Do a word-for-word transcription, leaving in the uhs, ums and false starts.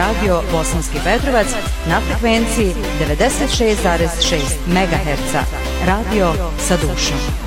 radio Bosanski Petrovac na frekvenciji devedeset šest zarez šest megaherca. Radio sa dušom.